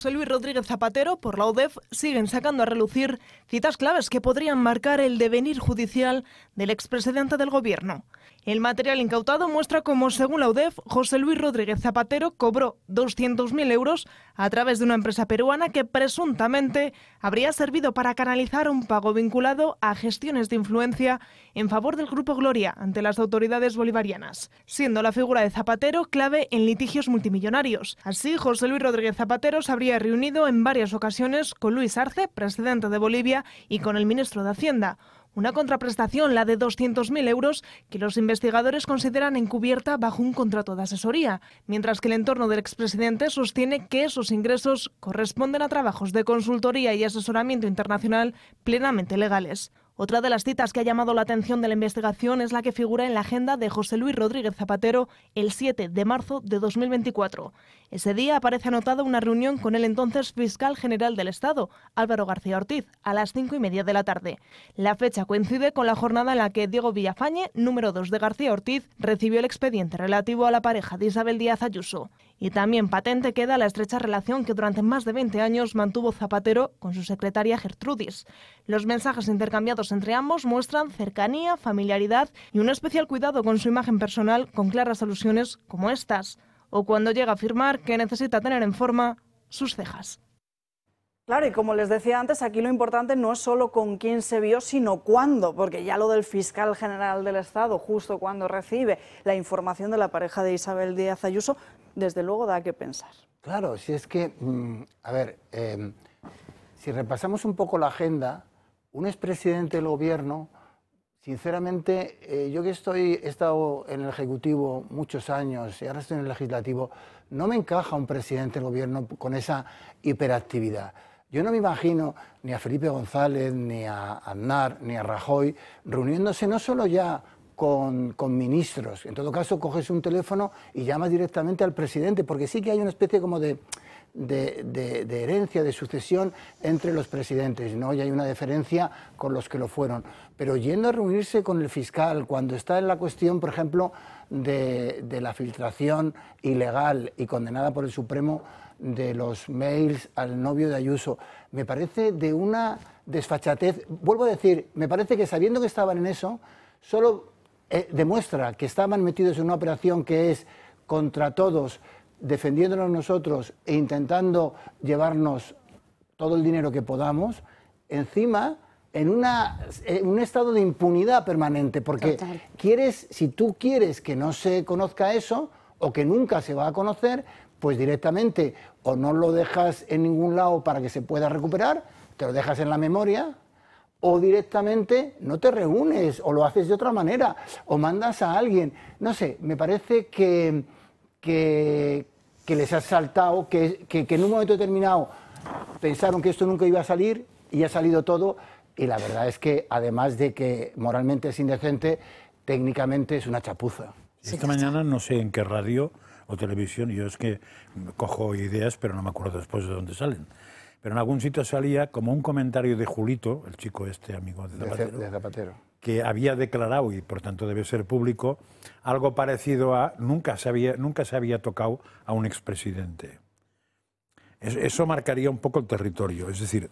José Luis Rodríguez Zapatero, por la UDEF, siguen sacando a relucir citas claves que podrían marcar el devenir judicial del expresidente del Gobierno. El material incautado muestra cómo, según la UDEF, José Luis Rodríguez Zapatero cobró 200.000 euros a través de una empresa peruana que presuntamente habría servido para canalizar un pago vinculado a gestiones de influencia en favor del Grupo Gloria ante las autoridades bolivarianas, siendo la figura de Zapatero clave en litigios multimillonarios. Así, José Luis Rodríguez Zapatero se habría reunido en varias ocasiones con Luis Arce, presidente de Bolivia, y con el ministro de Hacienda. Una contraprestación, la de 200.000 euros, que los investigadores consideran encubierta bajo un contrato de asesoría, mientras que el entorno del expresidente sostiene que esos ingresos corresponden a trabajos de consultoría y asesoramiento internacional plenamente legales. Otra de las citas que ha llamado la atención de la investigación es la que figura en la agenda de José Luis Rodríguez Zapatero el 7 de marzo de 2024. Ese día aparece anotada una reunión con el entonces fiscal general del Estado, Álvaro García Ortiz, a las 5:30 de la tarde. La fecha coincide con la jornada en la que Diego Villafañe, número 2 de García Ortiz, recibió el expediente relativo a la pareja de Isabel Díaz Ayuso. Y también patente queda la estrecha relación que durante más de 20 años mantuvo Zapatero con su secretaria Gertrudis. Los mensajes intercambiados entre ambos muestran cercanía, familiaridad y un especial cuidado con su imagen personal, con claras alusiones como estas, o cuando llega a afirmar que necesita tener en forma sus cejas. Claro, y como les decía antes, aquí lo importante no es solo con quién se vio, sino cuándo, porque ya lo del fiscal general del Estado, justo cuando recibe la información de la pareja de Isabel Díaz Ayuso, desde luego da que pensar. Claro, si es que, si repasamos un poco la agenda, un expresidente del Gobierno, sinceramente, yo que he estado en el Ejecutivo muchos años y ahora estoy en el Legislativo, no me encaja un presidente del Gobierno con esa hiperactividad. Yo no me imagino ni a Felipe González, ni a Aznar, ni a Rajoy reuniéndose no solo ya con ministros. En todo caso, coges un teléfono y llamas directamente al presidente, porque sí que hay una especie como de herencia, de sucesión entre los presidentes, ¿no? Y hay una deferencia con los que lo fueron. Pero yendo a reunirse con el fiscal, cuando está en la cuestión, por ejemplo, de la filtración ilegal y condenada por el Supremo de los mails al novio de Ayuso, me parece de una desfachatez. Vuelvo a decir, me parece que sabiendo que estaban en eso, solo demuestra que estaban metidos en una operación que es contra todos, defendiéndonos nosotros e intentando llevarnos todo el dinero que podamos, encima en un estado de impunidad permanente, porque si tú quieres que no se conozca eso, o que nunca se va a conocer, pues directamente o no lo dejas en ningún lado para que se pueda recuperar, te lo dejas en la memoria, o directamente no te reúnes, o lo haces de otra manera, o mandas a alguien. No sé, me parece que les ha saltado, que en un momento determinado pensaron que esto nunca iba a salir y ha salido todo, y la verdad es que además de que moralmente es indecente, técnicamente es una chapuza. Esta mañana no sé en qué radio o televisión, yo es que cojo ideas pero no me acuerdo después de dónde salen, pero en algún sitio salía como un comentario de Julito, el chico este amigo de Zapatero, que había declarado, y por tanto debe ser público, algo parecido a nunca se había tocado a un expresidente. Eso marcaría un poco el territorio, es decir,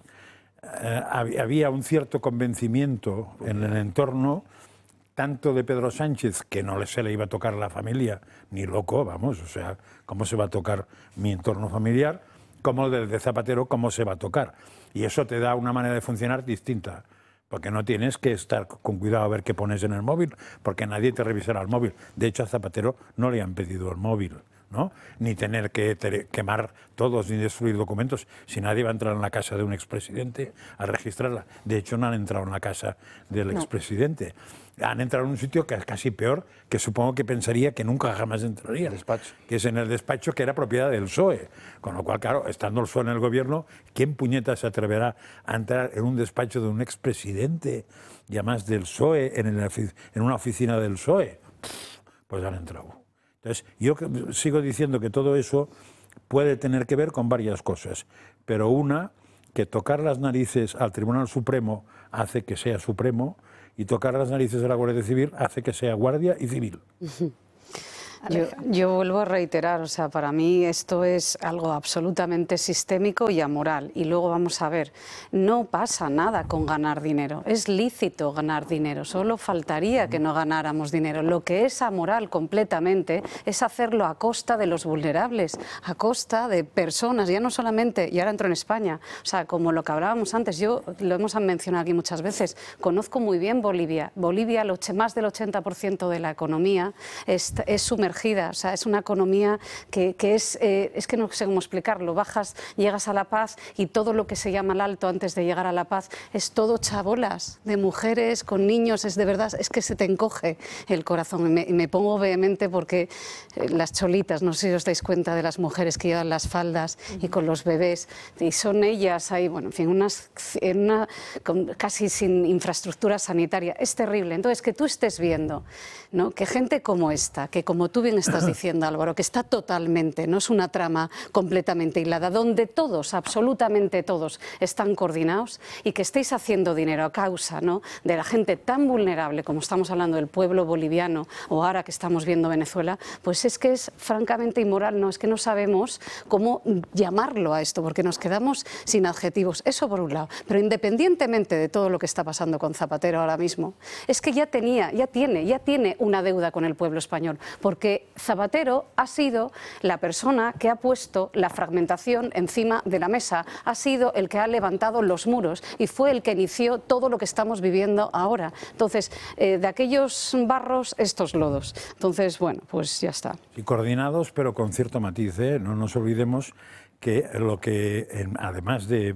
había un cierto convencimiento en el entorno, tanto de Pedro Sánchez, que no se le iba a tocar a la familia, ni loco, vamos, o sea, ¿cómo se va a tocar mi entorno familiar? Como el de Zapatero, ¿cómo se va a tocar? Y eso te da una manera de funcionar distinta, porque no tienes que estar con cuidado a ver qué pones en el móvil, porque nadie te revisará el móvil. De hecho, a Zapatero no le han pedido el móvil, ¿no? Ni tener que quemar todos ni destruir documentos, si nadie va a entrar en la casa de un expresidente a registrarla. De hecho, no han entrado en la casa del expresidente. Han entrado en un sitio que es casi peor, que supongo que pensaría que nunca jamás entraría. El despacho. Que es en el despacho que era propiedad del PSOE. Con lo cual, claro, estando el PSOE en el gobierno, ¿quién puñeta se atreverá a entrar en un despacho de un expresidente, y además del PSOE, en una oficina del PSOE? Pues han entrado. Entonces, yo sigo diciendo que todo eso puede tener que ver con varias cosas, pero una, que tocar las narices al Tribunal Supremo hace que sea Supremo, y tocar las narices de la Guardia Civil hace que sea Guardia y Civil. Yo vuelvo a reiterar, o sea, para mí esto es algo absolutamente sistémico y amoral. Y luego vamos a ver, no pasa nada con ganar dinero, es lícito ganar dinero, solo faltaría que no ganáramos dinero. Lo que es amoral completamente es hacerlo a costa de los vulnerables, a costa de personas, ya no solamente, y ahora entro en España, o sea, como lo que hablábamos antes, yo lo hemos mencionado aquí muchas veces, conozco muy bien Bolivia. Bolivia, más del 80% de la economía es sumergida, o sea, es una economía que es que no sé cómo explicarlo, bajas, llegas a La Paz y todo lo que se llama el Alto antes de llegar a La Paz es todo chabolas, de mujeres con niños, es de verdad, es que se te encoge el corazón y me pongo vehemente porque las cholitas, no sé si os dais cuenta de las mujeres que llevan las faldas y con los bebés, y son ellas ahí, bueno, en fin, casi sin infraestructura sanitaria, es terrible. Entonces, que tú estés viendo, ¿no?, que gente como esta, que como tú bien estás diciendo, Álvaro, que está totalmente, no es una trama completamente hilada, donde todos, absolutamente todos, están coordinados y que estéis haciendo dinero a causa, ¿no?, de la gente tan vulnerable como estamos hablando del pueblo boliviano o ahora que estamos viendo Venezuela, pues es que es francamente inmoral, no, es que no sabemos cómo llamarlo a esto, porque nos quedamos sin adjetivos. Eso por un lado, pero independientemente de todo lo que está pasando con Zapatero ahora mismo, es que ya tiene una deuda con el pueblo español, porque Zapatero ha sido la persona que ha puesto la fragmentación encima de la mesa, ha sido el que ha levantado los muros y fue el que inició todo lo que estamos viviendo ahora. Entonces, de aquellos barros, estos lodos. Entonces, bueno, pues ya está. Sí, coordinados, pero con cierto matiz, ¿eh? No nos olvidemos que además de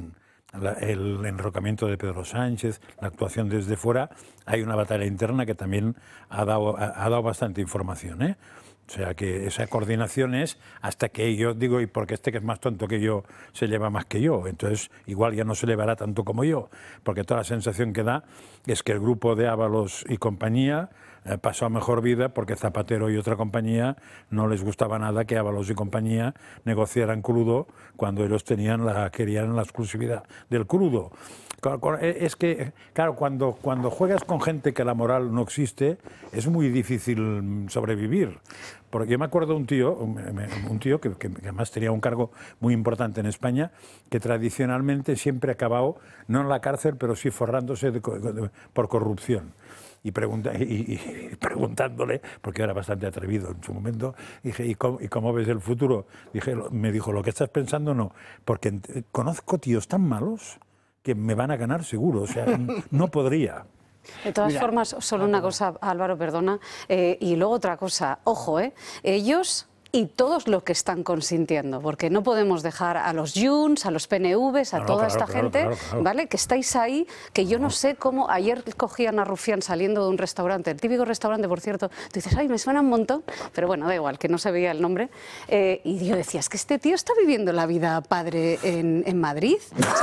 el enrocamiento de Pedro Sánchez, la actuación desde fuera, hay una batalla interna que también ha dado bastante información, ¿eh? O sea que esa coordinación es hasta que yo digo, y porque este que es más tonto que yo se lleva más que yo, entonces igual ya no se llevará tanto como yo, porque toda la sensación que da es que el grupo de Ábalos y compañía pasó a mejor vida porque Zapatero y otra compañía no les gustaba nada que Ábalos y compañía negociaran crudo cuando ellos querían la exclusividad del crudo. Es que, claro, cuando juegas con gente que la moral no existe, es muy difícil sobrevivir. Porque yo me acuerdo de un tío que además tenía un cargo muy importante en España, que tradicionalmente siempre ha acabado, no en la cárcel, pero sí forrándose por corrupción. Y preguntándole, porque era bastante atrevido en su momento, dije, ¿y cómo ves el futuro? Me dijo, lo que estás pensando no, porque conozco tíos tan malos que me van a ganar seguro, o sea, no podría. De todas formas, solo una cosa, Álvaro, perdona, y luego otra cosa, ojo, ellos y todos los que están consintiendo, porque no podemos dejar a los Junts, a los PNVs, a toda esta gente, ¿vale?, que estáis ahí, que yo no sé cómo, ayer cogían a Rufián saliendo de un restaurante, el típico restaurante, por cierto, tú dices, ay, me suena un montón, pero bueno, da igual, que no se veía el nombre, y yo decía, es que este tío está viviendo la vida padre en Madrid,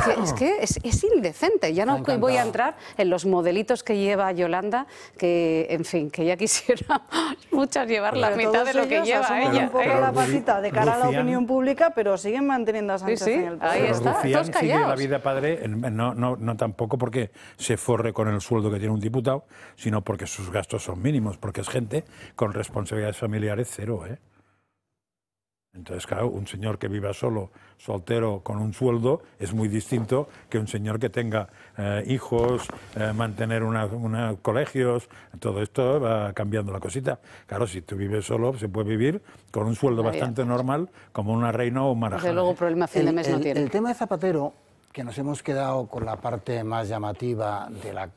es indecente, ya no voy a entrar en los modelitos que lleva Yolanda, que, en fin, que ya quisiera muchas llevar la mitad de lo que lleva ella. La pasita de cara a la opinión pública, pero siguen manteniendo a Sánchez en el poder. Ahí está, Rufián todos sigue callados. la vida padre, no tampoco porque se forre con el sueldo que tiene un diputado, sino porque sus gastos son mínimos, porque es gente con responsabilidades familiares cero, ¿eh? Entonces, claro, un señor que viva solo, soltero, con un sueldo, es muy distinto que un señor que tenga hijos, mantener colegios, todo esto va cambiando la cosita. Claro, si tú vives solo, se puede vivir con un sueldo bastante normal, como una reina o un marajá. Desde luego, problema fin de mes no tiene. El tema de Zapatero, que nos hemos quedado con la parte más llamativa de la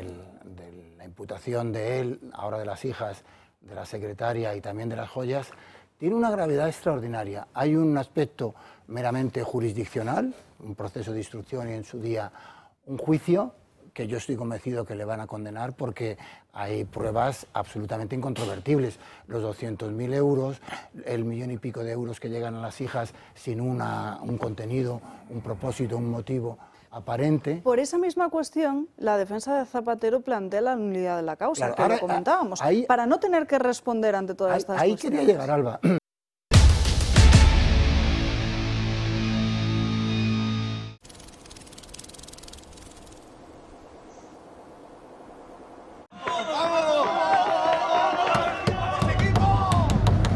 imputación de él, ahora de las hijas, de la secretaria y también de las joyas, tiene una gravedad extraordinaria. Hay un aspecto meramente jurisdiccional, un proceso de instrucción y en su día un juicio, que yo estoy convencido que le van a condenar porque hay pruebas absolutamente incontrovertibles. Los 200.000 euros, el 1,5 millones de euros que llegan a las hijas sin un contenido, un propósito, un motivo aparente. Por esa misma cuestión, la defensa de Zapatero plantea la nulidad de la causa, Claro, que lo comentábamos, ahí, para no tener que responder ante todas estas cuestiones. Ahí quería llegar, Alba.